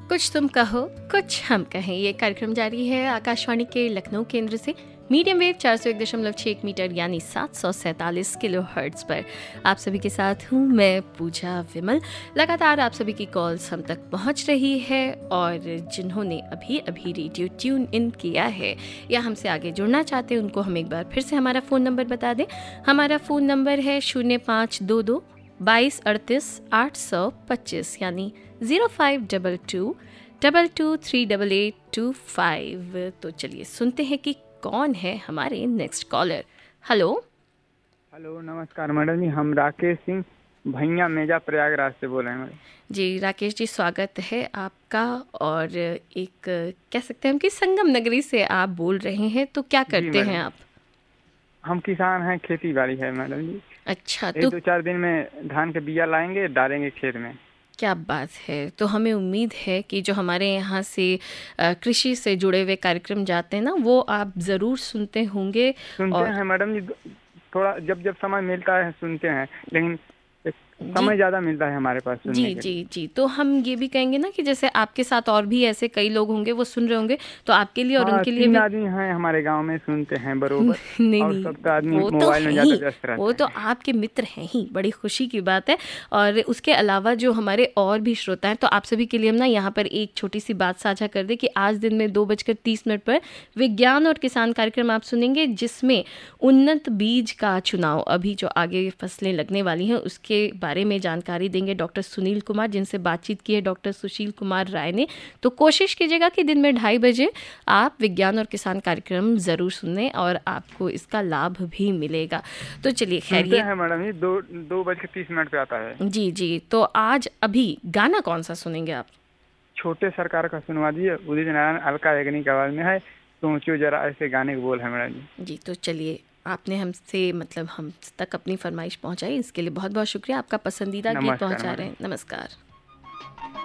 कुछ तुम कहो कुछ हम कहें, ये कार्यक्रम जारी है आकाशवाणी के लखनऊ केंद्र से मीडियम वेव 401.6 मीटर यानी 747 किलो हर्ट्ज पर। आप सभी के साथ हूँ मैं पूजा विमल। लगातार आप सभी की कॉल्स हम तक पहुँच रही है और जिन्होंने अभी अभी रेडियो ट्यून इन किया है या हमसे आगे जुड़ना चाहते हैं उनको हम एक बार फिर से हमारा फ़ोन नंबर बता दें। हमारा फ़ोन नंबर है 0522 2238 825 यानी 0522 223825। तो चलिए सुनते हैं कि कौन है हमारे नेक्स्ट कॉलर। हेलो नमस्कार मैडम जी, हम राकेश सिंह भैया मेजा प्रयागराज से बोल रहे हैं मैडम जी। राकेश जी, स्वागत है आपका। और एक कह सकते हैं हम कि संगम नगरी से आप बोल रहे हैं, तो क्या करते हैं आप? हम किसान हैं, खेती बाड़ी है मैडम जी। अच्छा, तो 2-4 दिन में धान के बिया लाएंगे, डालेंगे खेत में। क्या बात है। तो हमें उम्मीद है कि जो हमारे यहाँ से कृषि से जुड़े हुए कार्यक्रम जाते हैं ना, वो आप ज़रूर सुनते होंगे। सुनते हैं मैडम जी, थोड़ा जब समय मिलता है सुनते हैं, लेकिन समय ज़्यादा मिलता है हमारे पास सुनने के लिए। जी। तो हम ये भी कहेंगे ना कि जैसे आपके साथ और भी ऐसे कई लोग होंगे वो सुन रहे होंगे, तो आपके लिए और उनके लिए भी 3 आदमी हैं हमारे गांव में, सुनते हैं बरोबर। और नहीं, सब आदमी वो तो मोबाइल में है ज़्यादा ही, व्यस्त रहते वो तो हैं। आपके मित्र हैं ही, बड़ी खुशी की बात है। और उसके अलावा जो हमारे और भी श्रोता हैं, तो आप सभी के लिए हम ना यहाँ पर एक छोटी सी बात साझा कर दें कि आज दिन में 2:30 पर विज्ञान और किसान कार्यक्रम आप सुनेंगे, जिसमें उन्नत बीज का चुनाव, अभी जो आगे फसलें लगने वाली हैं उसके बारे में जानकारी देंगे डॉक्टर सुनील कुमार, जिनसे बातचीत की है डॉक्टर सुशील कुमार राय ने। तो कोशिश कीजिएगा कि दिन में 2:30 बजे आप विज्ञान और किसान कार्यक्रम जरूर सुनें और आपको इसका लाभ भी मिलेगा। तो चलिए खैरिए है मैडम जी, 2:30 पे आता है। जी। तो आज अभी गाना कौन सा सुनेंगे आप? छोटे सरकार का सुनवा दिए, उदित नारायण अलका याग्निक की आवाज में है, सोचो जरा, ऐसे गाने को बोल है मैडम जी। तो चलिए, आपने हमसे मतलब हम तक अपनी फरमाइश पहुंचाई, इसके लिए बहुत बहुत शुक्रिया। आपका पसंदीदा गीत पहुंचा रहे हैं। नमस्कार।